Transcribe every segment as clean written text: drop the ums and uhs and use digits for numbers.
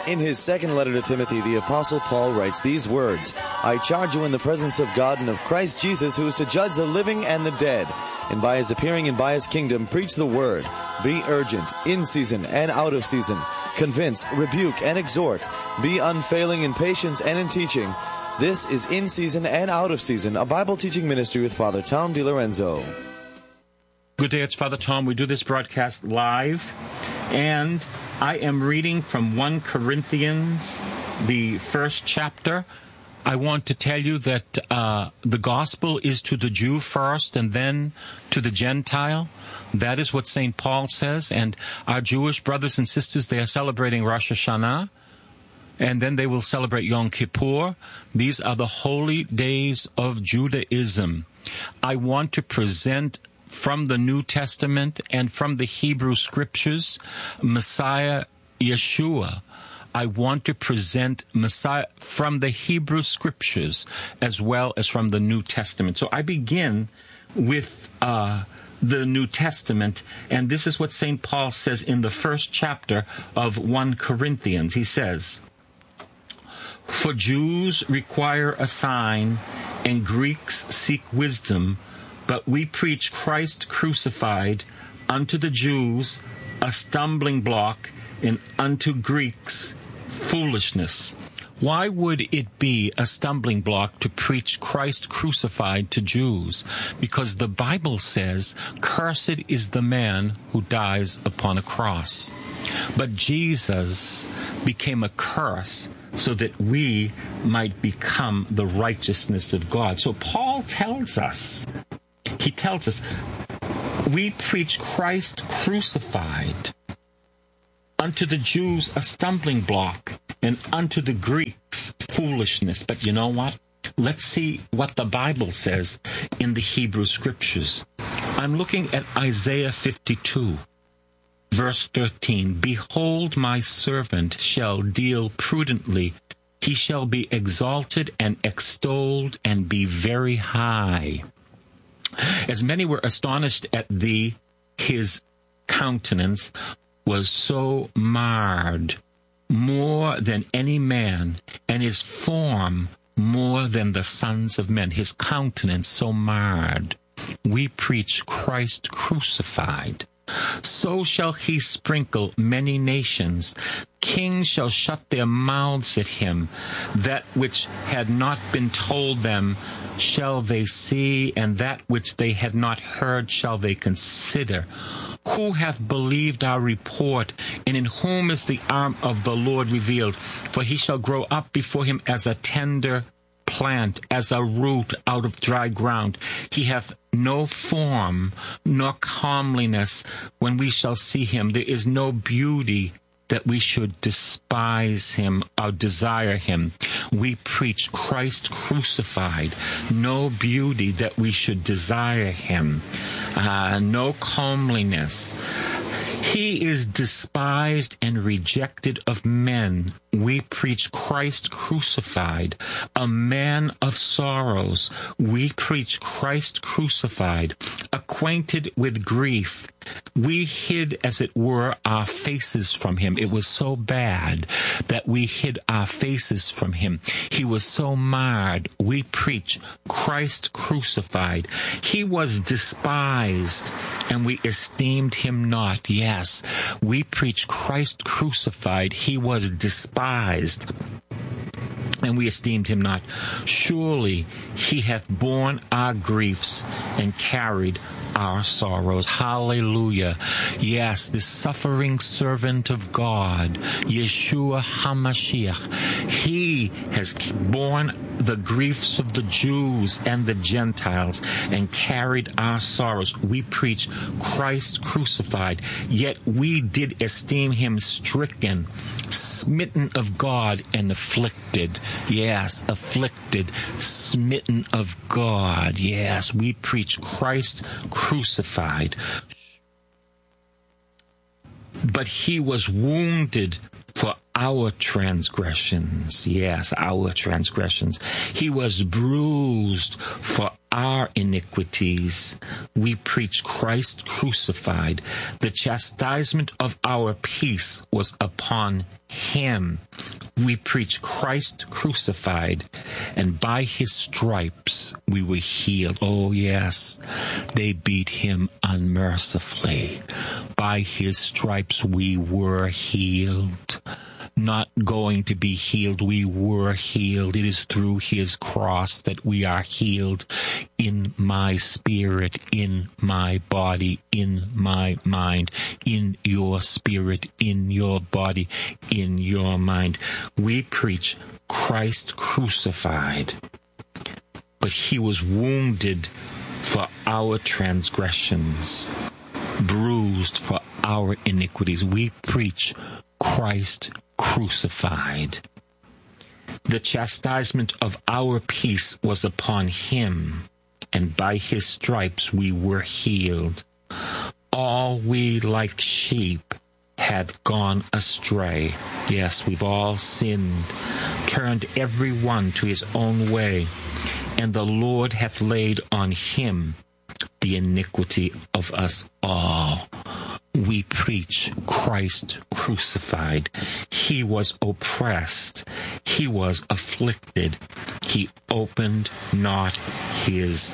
In his second letter to Timothy, the Apostle Paul writes these words, I charge you in the presence of God and of Christ Jesus, who is to judge the living and the dead, and by his appearing and by his kingdom, preach the word. Be urgent, in season and out of season. Convince, rebuke, and exhort. Be unfailing in patience and in teaching. This is In Season and Out of Season, a Bible teaching ministry with Father Tom DiLorenzo. Good day, it's Father Tom. We do this broadcast live, and I am reading from 1 Corinthians, the first chapter. I want to tell you that the gospel is to the Jew first and then to the Gentile. That is what St. Paul says. And our Jewish brothers and sisters, they are celebrating Rosh Hashanah, and then they will celebrate Yom Kippur. These are the holy days of Judaism. I want to present from the New Testament and from the Hebrew Scriptures, Messiah Yeshua. I want to present Messiah from the Hebrew Scriptures as well as from the New Testament. So I begin with the New Testament, and this is what St. Paul says in the first chapter of 1 Corinthians. He says, For Jews require a sign, and Greeks seek wisdom, but we preach Christ crucified, unto the Jews a stumbling block, and unto Greeks foolishness. Why would it be a stumbling block to preach Christ crucified to Jews? Because the Bible says, Cursed is the man who dies upon a cross. But Jesus became a curse so that we might become the righteousness of God. So Paul tells us, we preach Christ crucified, unto the Jews a stumbling block, and unto the Greeks foolishness. But you know what? Let's see what the Bible says in the Hebrew Scriptures. I'm looking at Isaiah 52, verse 13. Behold, my servant shall deal prudently. He shall be exalted and extolled and be very high. As many were astonished at thee, his countenance was so marred, more than any man, and his form more than the sons of men. His countenance so marred. We preach Christ crucified. So shall he sprinkle many nations. Kings shall shut their mouths at him. That which had not been told them shall they see, and that which they had not heard shall they consider. Who hath believed our report, and in whom is the arm of the Lord revealed? For he shall grow up before him as a tender plant, as a root out of dry ground. He hath no form nor comeliness when we shall see him. There is no beauty that we should despise him or desire him. We preach Christ crucified. No beauty that we should desire him. No comeliness. He is despised and rejected of men. We preach Christ crucified, a man of sorrows. We preach Christ crucified, acquainted with grief. We hid, as it were, our faces from him. It was so bad that we hid our faces from him. He was so marred. We preach Christ crucified. He was despised, and we esteemed him not. Yes, we preach Christ crucified. He was despised, and we esteemed him not. Surely he hath borne our griefs and carried our sorrows. Hallelujah. Yes, the suffering servant of God, Yeshua HaMashiach, he has borne the griefs of the Jews and the Gentiles and carried our sorrows. We preach Christ crucified, yet we did esteem him stricken, smitten of God, and afflicted. Yes, afflicted, smitten of God. Yes, we preach Christ crucified. But he was wounded for our transgressions. Yes, our transgressions. He was bruised for our iniquities. We preach Christ crucified. The chastisement of our peace was upon him. We preach Christ crucified, and by his stripes we were healed. Oh yes, they beat him unmercifully. By his stripes we were healed. Not going to be healed, we were healed. It is through his cross that we are healed in my spirit, in my body, in my mind, in your spirit, in your body, in your mind. We preach Christ crucified, but he was wounded for our transgressions, bruised for our iniquities. We preach Christ crucified. The chastisement of our peace was upon him, and by his stripes we were healed. All we like sheep had gone astray. Yes, we've all sinned, turned every one to his own way, and the Lord hath laid on him the iniquity of us all. We preach Christ crucified. He was oppressed. He was afflicted. He opened not his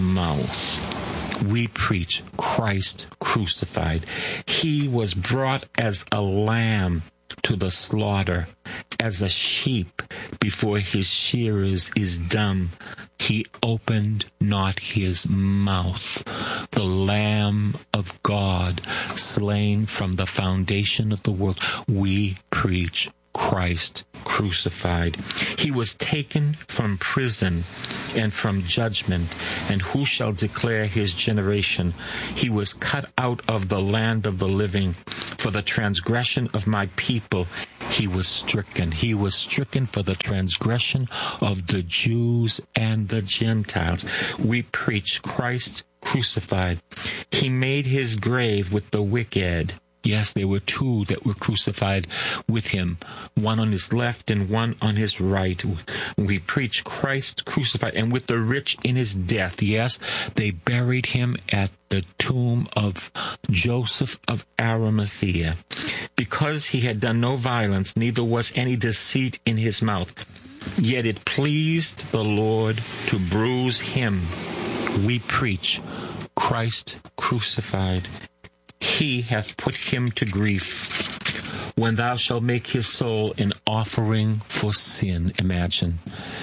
mouth. We preach Christ crucified. He was brought as a lamb to the slaughter, as a sheep before his shearers is dumb. He opened not his mouth. The Lamb of God, slain from the foundation of the world. We preach Christ crucified. He was taken from prison and from judgment, and who shall declare his generation? He was cut out of the land of the living. For the transgression of my people he was stricken. He was stricken for the transgression of the Jews and the Gentiles. We preach Christ crucified. He made his grave with the wicked. Yes, there were two that were crucified with him, one on his left and one on his right. We preach Christ crucified, and with the rich in his death. Yes, they buried him at the tomb of Joseph of Arimathea. Because he had done no violence, neither was any deceit in his mouth. Yet it pleased the Lord to bruise him. We preach Christ crucified. He hath put him to grief. When thou shalt make his soul an offering for sin. Imagine.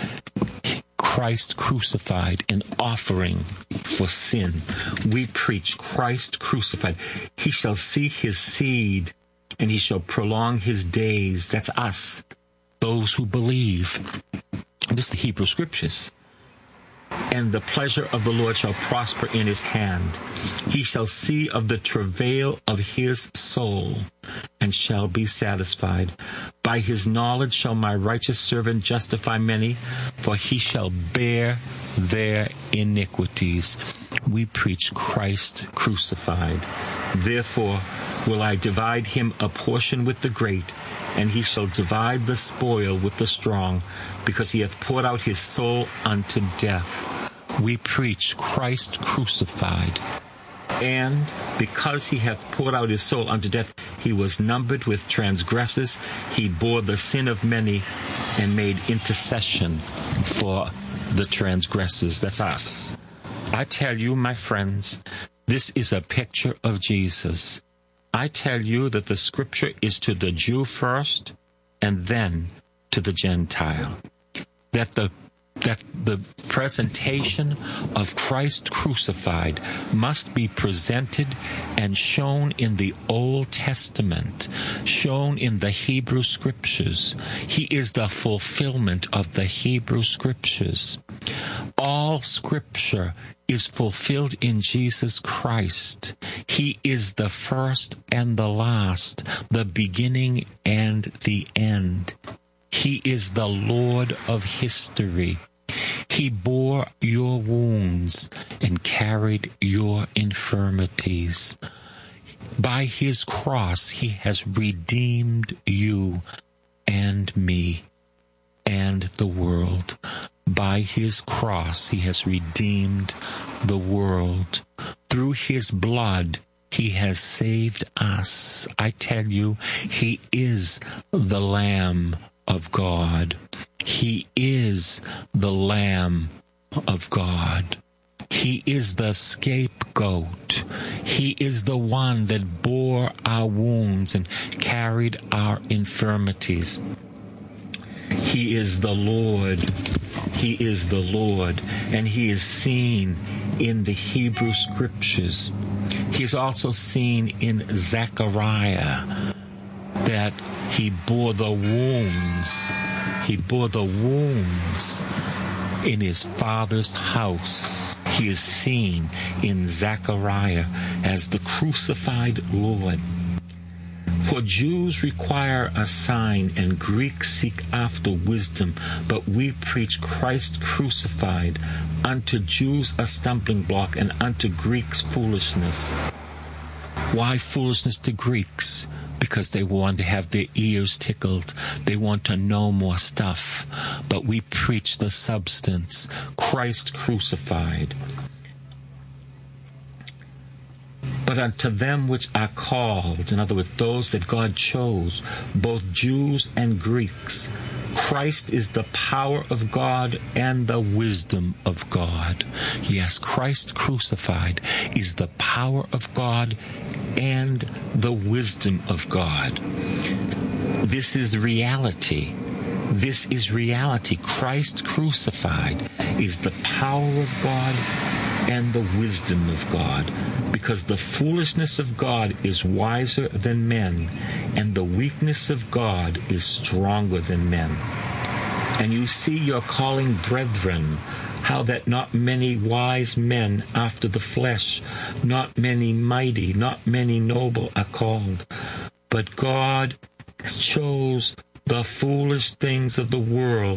Christ crucified, an offering for sin. We preach Christ crucified. He shall see his seed, and he shall prolong his days. That's us, those who believe. This is the Hebrew Scriptures. And the pleasure of the Lord shall prosper in his hand. He shall see of the travail of his soul, and shall be satisfied. By his knowledge shall my righteous servant justify many, for he shall bear their iniquities. We preach Christ crucified. Therefore will I divide him a portion with the great, and he shall divide the spoil with the strong, because he hath poured out his soul unto death. We preach Christ crucified. And because he hath poured out his soul unto death, he was numbered with transgressors. He bore the sin of many and made intercession for the transgressors. That's us. I tell you, my friends, this is a picture of Jesus. I tell you that the Scripture is to the Jew first and then to the Gentile. That the presentation of Christ crucified must be presented and shown in the Old Testament, shown in the Hebrew Scriptures. He is the fulfillment of the Hebrew Scriptures. All Scripture is fulfilled in Jesus Christ. He is the first and the last, the beginning and the end. He is the Lord of history. He bore your wounds and carried your infirmities. By his cross, he has redeemed you and me and the world. By his cross, he has redeemed the world. Through his blood, he has saved us. I tell you, he is the Lamb of God. He is the Lamb of God. He is the scapegoat. He is the one that bore our wounds and carried our infirmities. He is the Lord. He is the Lord, and he is seen in the Hebrew Scriptures. He is also seen in Zechariah, that he bore the wounds. He bore the wounds in his Father's house. He is seen in Zechariah as the crucified Lord. For Jews require a sign and Greeks seek after wisdom, but we preach Christ crucified, unto Jews a stumbling block and unto Greeks foolishness. Why foolishness to Greeks? Because they want to have their ears tickled. They want to know more stuff. But we preach the substance, Christ crucified. But unto them which are called, in other words, those that God chose, both Jews and Greeks, Christ is the power of God and the wisdom of God. Yes, Christ crucified is the power of God and the wisdom of God. This is reality. This is reality. Christ crucified is the power of God and the wisdom of God, because the foolishness of God is wiser than men, and the weakness of God is stronger than men. And you see your calling, brethren, how that not many wise men after the flesh, not many mighty, not many noble are called, but God chose the foolish things of the world